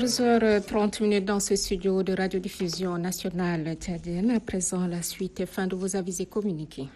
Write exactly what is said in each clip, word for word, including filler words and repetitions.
douze heures trente dans ce studio de radiodiffusion nationale tchadienne. À présent, la suite et fin de vos avisés communiqués.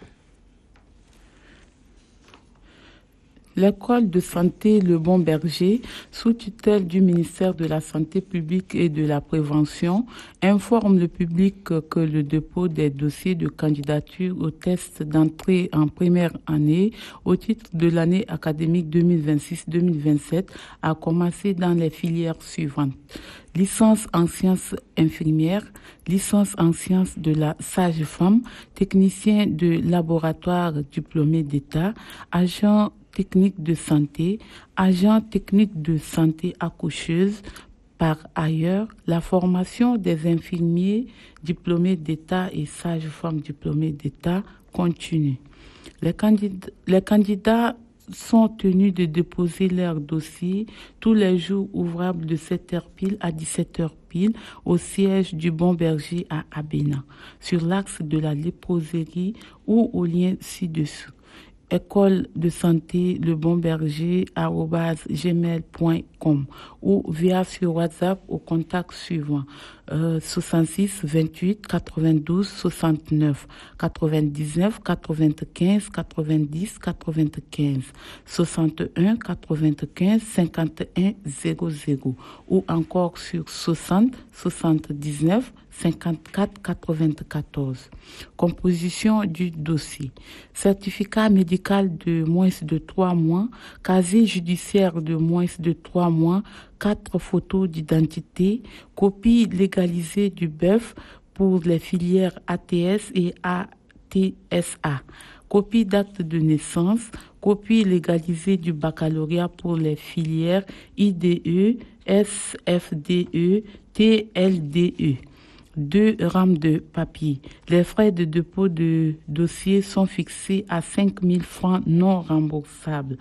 L'école de santé Le Bon Berger, sous tutelle du ministère de la Santé publique et de la Prévention, informe le public que le dépôt des dossiers de candidature au test d'entrée en première année au titre de l'année académique deux mille vingt-six deux mille vingt-sept a commencé dans les filières suivantes. Licence en sciences infirmières, licence en sciences de la sage-femme, technicien de laboratoire diplômé d'État, agent technique de santé, agent technique de santé accoucheuse. Par ailleurs, la formation des infirmiers diplômés d'État et sages-femmes diplômées d'État continue. Les candidats, les candidats sont tenus de déposer leur dossier tous les jours ouvrables de sept heures pile à dix-sept heures pile au siège du Bon Berger à Abéna, sur l'axe de la léproserie ou au lien ci-dessous. École de santé Le Bon Berger arobase gmail point com ou via sur WhatsApp au contact suivant euh, soixante-six vingt-huit quatre-vingt-douze soixante-neuf quatre-vingt-dix-neuf quatre-vingt-quinze quatre-vingt-dix quatre-vingt-quinze soixante-et un quatre-vingt-quinze cinquante et un zéro zéro ou encore sur soixante soixante-dix-neuf cinquante-quatre quatre-vingt-quatorze. Composition du dossier. Certificat médical de moins de trois mois, casier judiciaire de moins de trois mois, quatre photos d'identité, copie légalisée du B E F pour les filières A T S et A T S A. Copie d'acte de naissance, copie légalisée du baccalauréat pour les filières I D E, S F D E, T L D E. Deux rames de papier. Les frais de dépôt de dossier sont fixés à cinq mille francs non remboursables.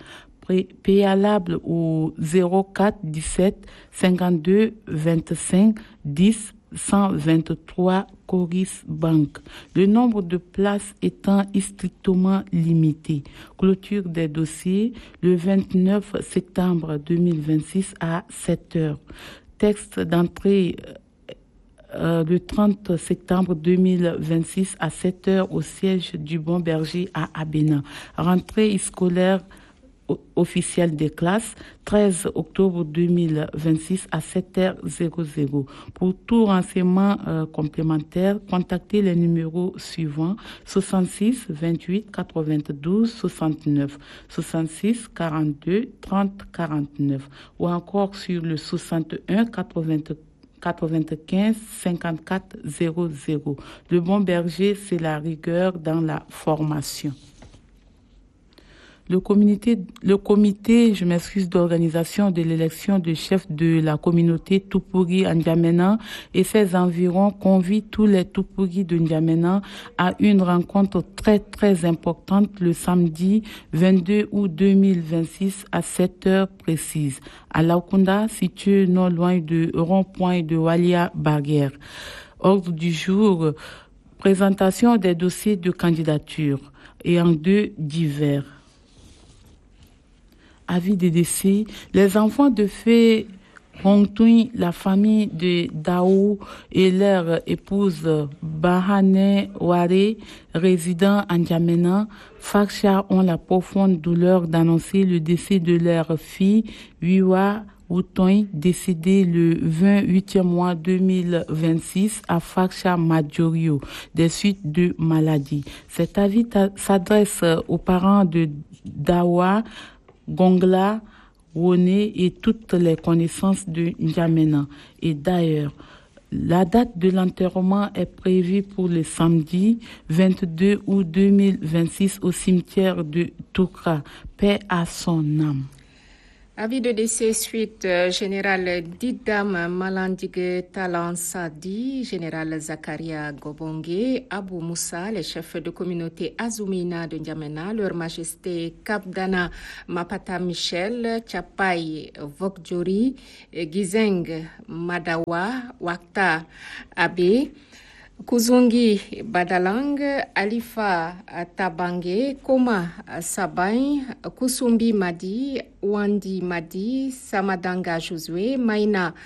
Préalable au zéro quatre dix-sept cinquante-deux vingt-cinq dix cent vingt-trois Coris Bank. Le nombre de places étant strictement limité. Clôture des dossiers le vingt-neuf septembre deux mille vingt-six à sept heures. Texte d'entrée Euh, le trente septembre deux mille vingt-six à sept heures au siège du Bon Berger à Abéna. Rentrée scolaire officielle des classes treize octobre deux mille vingt-six à sept heures. Pour tout renseignement euh, complémentaire, contactez les numéros suivants soixante-six vingt-huit quatre-vingt-douze soixante-neuf soixante-six quarante-deux trente quarante-neuf ou encore sur le soixante-et un quatre-vingt-quinze quatre-vingt-quinze cinquante-quatre zéro zéro. Le Bon Berger, c'est la rigueur dans la formation. Le comité, le comité, je m'excuse, d'organisation de l'élection de chef de la communauté Tupuri N'Djamena et ses environs convie tous les Tupuri de N'Djamena à une rencontre très très importante le samedi vingt-deux août deux mille vingt-six à sept heures précises à Laokounda, situé non loin de rond-point de Walia Barrière. Ordre du jour, présentation des dossiers de candidature et en deux divers. Avis de décès, les enfants de Fé Hongtouin, la famille de Daou et leur épouse Bahane Ware, résidant en N'Djamena, Faksha, ont la profonde douleur d'annoncer le décès de leur fille, Wiwa Woutoin, décédée le vingt-huitième mois deux mille vingt-six à Faksha Madjorio, des suites de maladie. Cet avis s'adresse aux parents de Dawa, Gongla, Wone et toutes les connaissances de N'Djamena. Et d'ailleurs, la date de l'enterrement est prévue pour le samedi vingt-deux août deux mille vingt-six au cimetière de Toukra. Paix à son âme. Avis de décès suite euh, général Didam Malandigue Talansadi, général Zakaria Gobongue, Abou Moussa, les chefs de communauté Azumina de N'Djamena, leur majesté Kapdana Mapata Michel, Tchapai Vokdjori, Gizeng Madawa, Wakta Abe, Kuzungi Badalang, Alifa Tabange, Koma Sabain, Kusumbi Madi, Wandi Madi, Samadanga Josué, Maina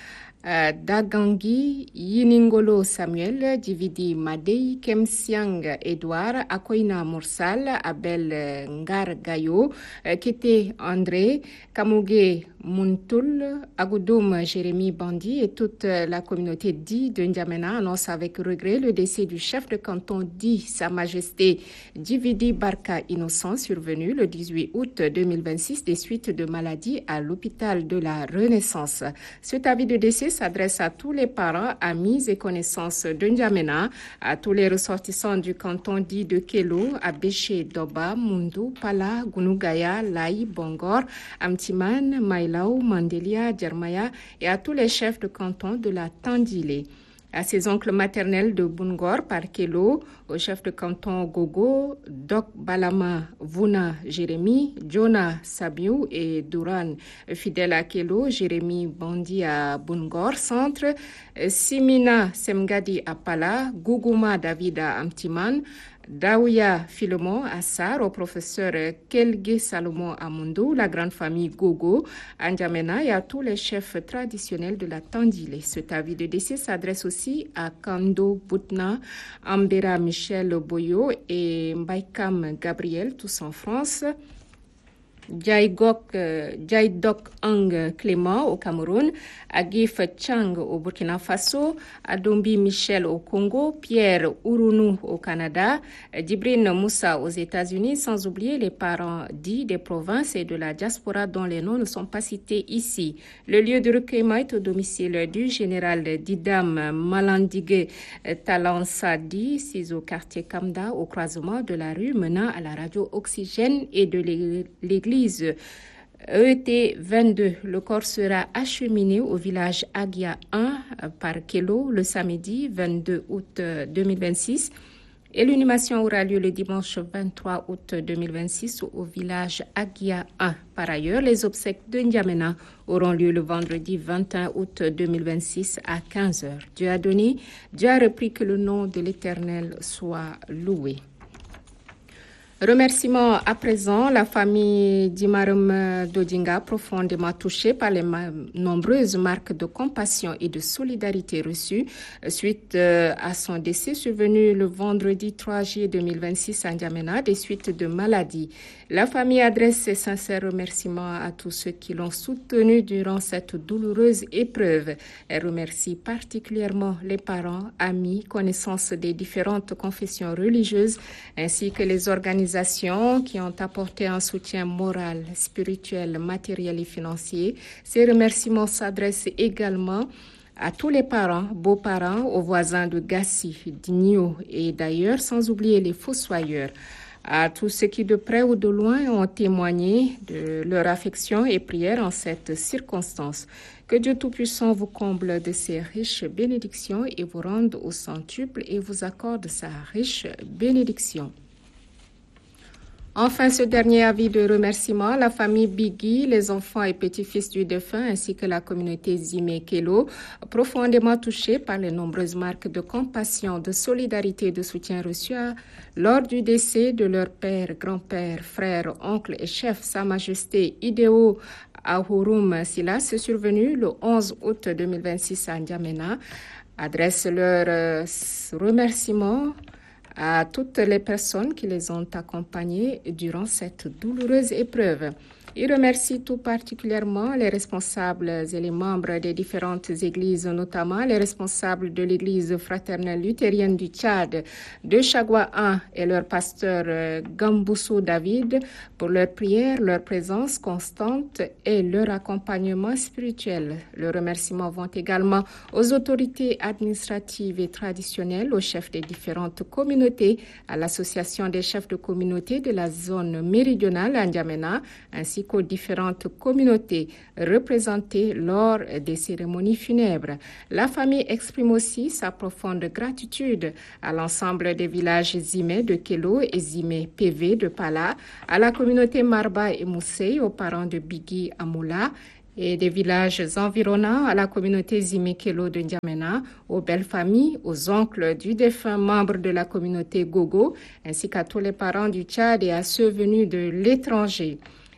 euh, Dagangi Yiningolo Samuel, Dividi Madei, Kemsiang Edouard, Akoina Moursal, Abel Ngar Gayo, euh, Kete André, Kamouge Muntul, Agoudoum Jérémy Bandi et toute la communauté dit de N'Djamena annonce avec regret le décès du chef de canton dit Sa Majesté Dividi Barka Innocent, survenu le dix-huit août deux mille vingt-six des suites de maladie à l'hôpital de la Renaissance. Cet avis de décès s'adresse à tous les parents, amis et connaissances de N'Djamena, à tous les ressortissants du canton dit de Kelo, à Béché, Doba, Mundu, Pala, Gunugaya, Laï, Bongor, Amtiman, Maïla, Mandelia, Djermaya et à tous les chefs de canton de la Tandilé. À ses oncles maternels de Bungor par Kelo, au chef de canton Gogo, Dok Balama, Vuna, Jérémy, Jonah Sabiou et Duran, fidèle à Kelo, Jérémy Bandi à Bungor Centre, Simina Semgadi à Pala, Gougouma David à Amtiman, Daouya Philemon à Sar, au professeur Kelge Salomon à Mundu, la grande famille Gogo à N'Djamena et à tous les chefs traditionnels de la Tandilé. Cet avis de décès s'adresse aussi à Kando Boutna, Ambera Michel Boyo et Mbaikam Gabriel, tous en France. Djaïgok, euh, Djaïdok Ang Clément au Cameroun, Agif Chang au Burkina Faso, Adombi Michel au Congo, Pierre Ourounou au Canada, Djibrine Moussa aux États-Unis, sans oublier les parents dits des provinces et de la diaspora dont les noms ne sont pas cités ici. Le lieu de recueillement est au domicile du général Didam Malandigue Talansadi, six au quartier Kamda, au croisement de la rue menant à la radio Oxygène et de l'église E T vingt-deux. Le corps sera acheminé au village Agia un par Kelo le samedi vingt-deux août deux mille vingt-six et l'inhumation aura lieu le dimanche vingt-trois août deux mille vingt-six au village Agia un. Par ailleurs, les obsèques de N'Djamena auront lieu le vendredi vingt et un août deux mille vingt-six à quinze heures. Dieu a donné, Dieu a repris, que le nom de l'Éternel soit loué. Remerciements à présent, la famille d'Imarum Dodinga, profondément touchée par les ma- nombreuses marques de compassion et de solidarité reçues suite euh, à son décès survenu le vendredi trois juillet deux mille vingt-six à N'Djamena des suites de maladie. La famille adresse ses sincères remerciements à tous ceux qui l'ont soutenu durant cette douloureuse épreuve. Elle remercie particulièrement les parents, amis, connaissances des différentes confessions religieuses ainsi que les organisations qui ont apporté un soutien moral, spirituel, matériel et financier. Ces remerciements s'adressent également à tous les parents, beaux-parents, aux voisins de Gassi, d'Igno et d'ailleurs, sans oublier les fossoyeurs. À tous ceux qui de près ou de loin ont témoigné de leur affection et prière en cette circonstance. Que Dieu Tout-Puissant vous comble de ses riches bénédictions et vous rende au centuple et vous accorde sa riche bénédiction. Enfin, ce dernier avis de remerciement, la famille Bigui, les enfants et petits-fils du défunt, ainsi que la communauté Zimé Kelo, profondément touchés par les nombreuses marques de compassion, de solidarité et de soutien reçus lors du décès de leur père, grand-père, frère, oncle et chef, Sa Majesté Ideo Ahurum Silas, survenu le onze août deux mille vingt-six à N'Djamena, adressent leurs remerciements à toutes les personnes qui les ont accompagnés durant cette douloureuse épreuve. Il remercie tout particulièrement les responsables et les membres des différentes églises, notamment les responsables de l'église fraternelle luthérienne du Tchad, de Chagua un et leur pasteur Gamboussou David pour leur prière, leur présence constante et leur accompagnement spirituel. Les remerciements vont également aux autorités administratives et traditionnelles, aux chefs des différentes communautés, à l'association des chefs de communauté de la zone méridionale à N'Djamena, ainsi qu'aux différentes communautés représentées lors des cérémonies funèbres. La famille exprime aussi sa profonde gratitude à l'ensemble des villages Zimé de Kelo et Zimé P V de Pala, à la communauté Marba et Moussey, aux parents de Bigui Amoula, et des villages environnants, à la communauté Zimé Kelo de N'Djamena, aux belles familles, aux oncles du défunt membre de la communauté Gogo, ainsi qu'à tous les parents du Tchad et à ceux venus de l'étranger.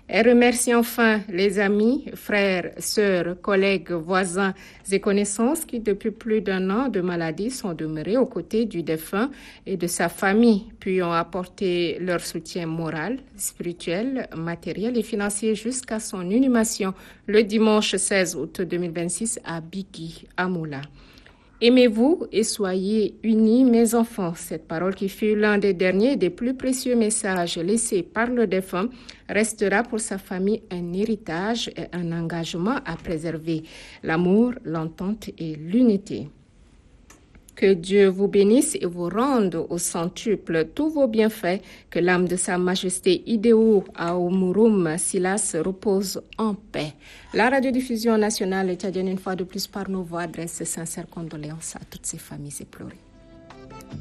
Elle remercie enfin les amis, frères, sœurs, collègues, voisins et connaissances qui, depuis plus d'un an de maladie, sont demeurés aux côtés du défunt et de sa famille, puis ont apporté leur soutien moral, spirituel, matériel et financier jusqu'à son inhumation le dimanche seize août deux mille vingt-six à Bigui, à Moula. Aimez-vous et soyez unis, mes enfants. Cette parole qui fut l'un des derniers et des plus précieux messages laissés par le défunt restera pour sa famille un héritage et un engagement à préserver l'amour, l'entente et l'unité. Que Dieu vous bénisse et vous rende au centuple tous vos bienfaits. Que l'âme de Sa Majesté Ideo Aoumuroum Silas repose en paix. La radiodiffusion nationale tchadienne, une fois de plus par nos voix, adresse sincères condoléances à toutes ces familles éplorées.